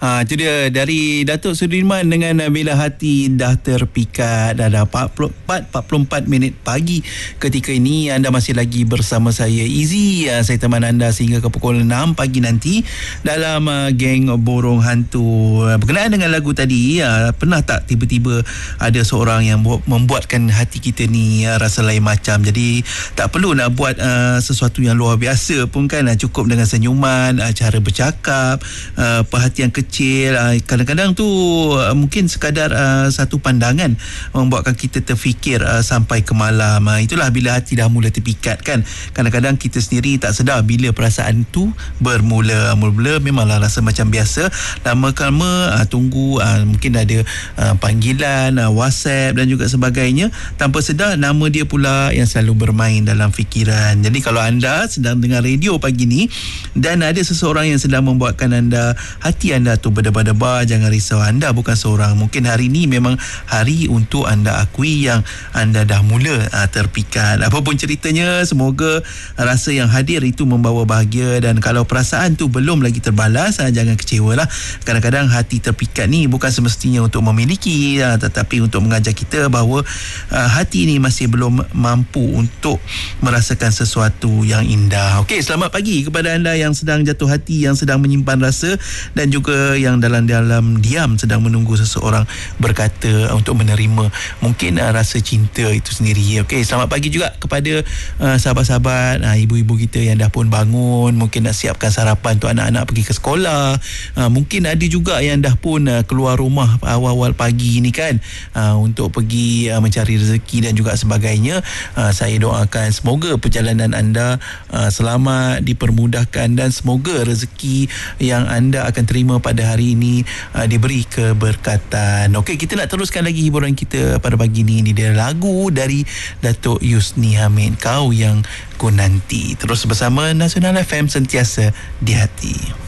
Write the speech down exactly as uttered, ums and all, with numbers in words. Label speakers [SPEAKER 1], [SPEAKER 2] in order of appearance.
[SPEAKER 1] Ha, itu dia dari Datuk Sudirman dengan Bila Hati Dah Terpikat. Dah dah empat puluh empat, empat puluh empat minit pagi ketika ini. Anda masih lagi bersama saya Izzy. Saya teman anda sehingga ke pukul enam pagi nanti dalam uh, Geng Borong Hantu. Berkenaan dengan lagu tadi, uh, pernah tak tiba-tiba ada seorang yang bu- membuatkan hati kita ni uh, rasa lain macam. Jadi tak perlu nak buat uh, sesuatu yang luar biasa pun kan. Uh, cukup dengan senyuman, uh, cara bercakap, uh, perhatian kecil. Kadang-kadang tu uh, mungkin sekadar uh, satu pandangan membuatkan kita terfikir uh, sampai ke malam. Uh, itulah bila hati dah mula terpikat kan. Kadang-kadang kita sendiri tak sedar bila perasaan tu bermula. Mula-mula memanglah rasa macam biasa. Lama-lama uh, tunggu uh, mungkin ada uh, panggilan, uh, WhatsApp dan juga sebagainya. Tanpa sedar nama dia pula yang selalu bermain dalam fikiran. Jadi kalau anda sedang dengar radio pagi ni dan ada seseorang yang sedang membuatkan anda, hati anda tu berdebar-debar, jangan risau, anda bukan seorang. Mungkin hari ni memang hari untuk anda akui yang anda dah mula uh, terpikat. Apapun ceritanya, semoga rasa yang hadir itu membawa bahagia. Dan kalau perasaan tu belum lagi terbalas, uh, jangan kecewa lah. Kadang-kadang hati terpikat ni bukan semestinya untuk memiliki, uh, tetapi untuk mengajar kita bahawa uh, hati ni masih belum mampu untuk merasakan sesuatu yang indah. Okey, selamat pagi kepada anda yang sedang jatuh hati, yang sedang menyimpan rasa, dan juga yang dalam-dalam diam sedang menunggu seseorang berkata untuk menerima mungkin uh, rasa cinta itu sendiri. Okey, selamat pagi juga kepada uh, sahabat-sahabat, uh, ibu-ibu kita yang dah pun bangun, mungkin nak siapkan sarapan untuk anak-anak pergi ke sekolah. Uh, mungkin ada juga yang dah pun uh, keluar rumah awal-awal pagi ni kan, uh, untuk pergi uh, mencari rezeki dan juga sebagainya. Uh, saya doakan semoga perjalanan anda uh, selamat, dipermudahkan, dan semoga rezeki yang anda akan terima pada hari ini uh, diberi keberkatan. Okey, kita nak teruskan lagi hiburan kita pada pagi ini. Ini dia lagu dari Datuk Yusni Hamid, Kau Yang Ku Nanti. Terus bersama Nasional F M, sentiasa di hati.